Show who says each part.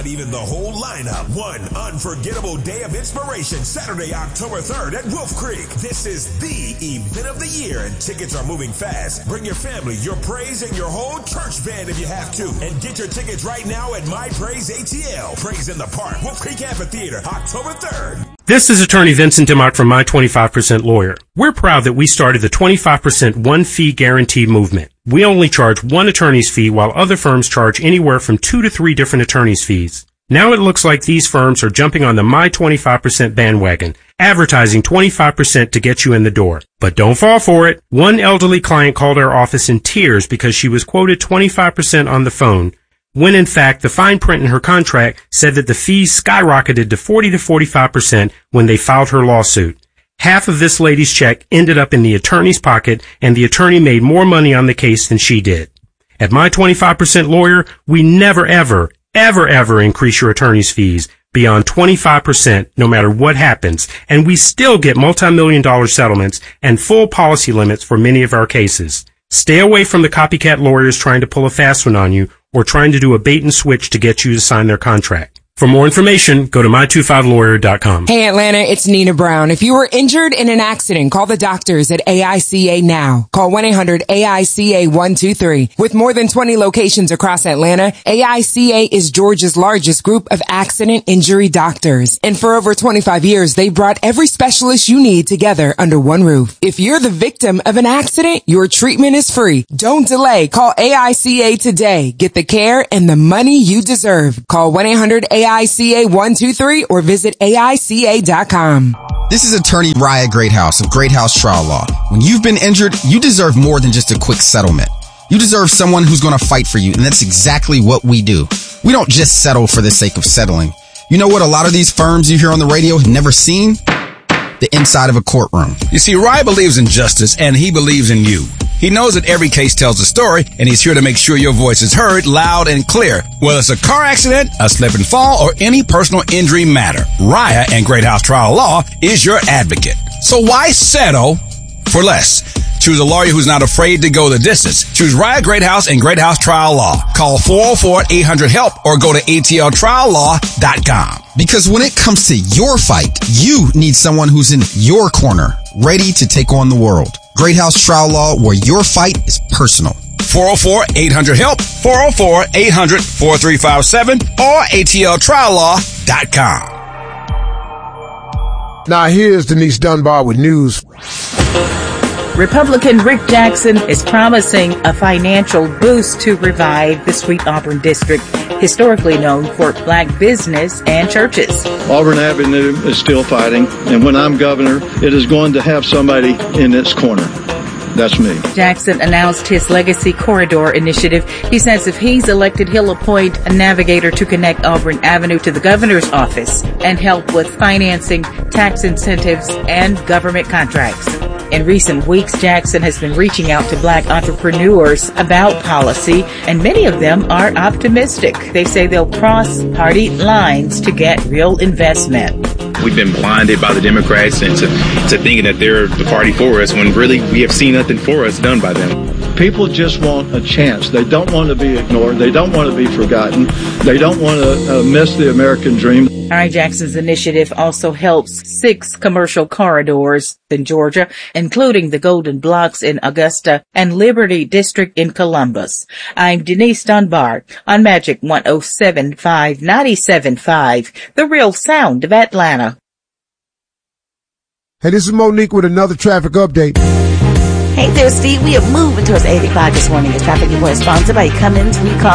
Speaker 1: not even the whole lineup. One unforgettable day of inspiration, Saturday, October 3rd at Wolf Creek. This is the event of the year, and tickets are moving fast. Bring your family, your praise, and your whole church band if you have to. And get your tickets right now at My Praise ATL. Praise in the Park, Wolf Creek Amphitheater, October 3rd.
Speaker 2: This is attorney Vincent DeMott from My 25% Lawyer. We're proud that we started the 25% one-fee guarantee movement. We only charge one attorney's fee while other firms charge anywhere from 2 to 3 different attorney's fees. Now it looks like these firms are jumping on the My 25% bandwagon, advertising 25% to get you in the door. But don't fall for it. One elderly client called our office in tears because she was quoted 25% on the phone, when in fact the fine print in her contract said that the fees skyrocketed to 40 to 45% when they filed her lawsuit. Half of this lady's check ended up in the attorney's pocket, and the attorney made more money on the case than she did. At My 25% Lawyer, we never ever increase your attorney's fees beyond 25% no matter what happens, and we still get multi-million-dollar settlements and full policy limits for many of our cases. Stay away from the copycat lawyers trying to pull a fast one on you or trying to do a bait and switch to get you to sign their contract. For more information, go to my25lawyer.com.
Speaker 3: Hey Atlanta, it's Nina Brown. If you were injured in an accident, call the doctors at AICA now. Call 1-800-AICA-123. With more than 20 locations across Atlanta, AICA is Georgia's largest group of accident injury doctors. And for over 25 years, they brought every specialist you need together under one roof. If you're the victim of an accident, your treatment is free. Don't delay. Call AICA today. Get the care and the money you deserve. Call 1-800-AICA-123 or visit AICA.com.
Speaker 4: This is attorney Raya Greathouse of Greathouse Trial Law. When you've been injured, you deserve more than just a quick settlement. You deserve someone who's going to fight for you, and that's exactly what we do. We don't just settle for the sake of settling. You know what a lot of these firms you hear on the radio have never seen? The inside of a courtroom.
Speaker 5: You see, Raya believes in justice, and he believes in you. He knows that every case tells a story, and he's here to make sure your voice is heard loud and clear. Whether it's a car accident, a slip and fall, or any personal injury matter, Raya and Greathouse Trial Law is your advocate. So why settle for less? Choose a lawyer who's not afraid to go the distance. Choose Raya Greathouse and Greathouse Trial Law. Call 404-800-HELP or go to atltriallaw.com.
Speaker 4: Because when it comes to your fight, you need someone who's in your corner, ready to take on the world. Greathouse Trial Law, where your fight is personal.
Speaker 5: 404-800-HELP, 404-800-4357, or atltriallaw.com.
Speaker 6: Now here's Denise Dunbar with news.
Speaker 7: Republican Rick Jackson is promising a financial boost to revive the Sweet Auburn district, historically known for black business and churches.
Speaker 8: Auburn Avenue is still fighting, and when I'm governor, it is going to have somebody in its corner. That's me.
Speaker 7: Jackson announced his Legacy Corridor initiative. He says if he's elected, he'll appoint a navigator to connect Auburn Avenue to the governor's office and help with financing, tax incentives, and government contracts. In recent weeks, Jackson has been reaching out to black entrepreneurs about policy, and many of them are optimistic. They say they'll cross party lines to get real investment.
Speaker 9: We've been blinded by the Democrats into thinking that they're the party for us when really we have seen nothing for us done by them.
Speaker 8: People just want a chance. They don't want to be ignored. They don't want to be forgotten. They don't want to miss the American dream.
Speaker 7: Jackson's initiative also helps 6 commercial corridors in Georgia, including the Golden Blocks in Augusta and Liberty District in Columbus. I'm Denise Dunbar on Magic 107.5, 97.5, the real sound of Atlanta.
Speaker 6: Hey, this is Monique with another traffic update.
Speaker 10: Hey there, Steve. We are moving towards 85 this morning. The traffic report is sponsored by Cummins Recall